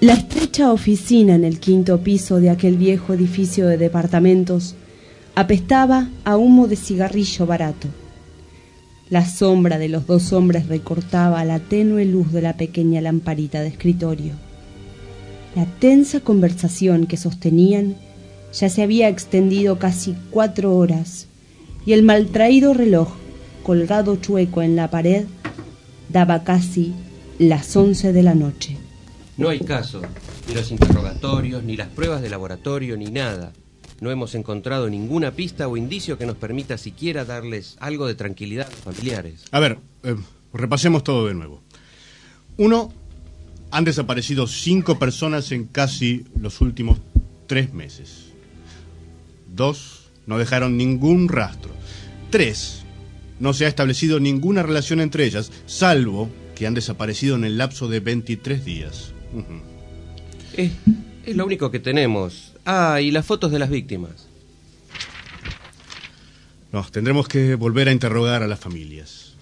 La estrecha oficina en el quinto piso de aquel viejo edificio de departamentos apestaba a humo de cigarrillo barato. La sombra de los dos hombres recortaba la tenue luz de la pequeña lamparita de escritorio. La tensa conversación que sostenían ya se había extendido casi 4 horas y el maltraído reloj, colgado chueco en la pared, daba casi las 11 de la noche. No hay caso, ni los interrogatorios, ni las pruebas de laboratorio, ni nada. No hemos encontrado ninguna pista o indicio que nos permita siquiera darles algo de tranquilidad a los familiares. A ver, repasemos todo de nuevo. 1, han desaparecido 5 personas en casi los últimos 3 meses. 2, no dejaron ningún rastro. 3, no se ha establecido ninguna relación entre ellas, salvo que han desaparecido en el lapso de 23 días. Es lo único que tenemos. Ah, y las fotos de las víctimas. No, tendremos que volver a interrogar a las familias.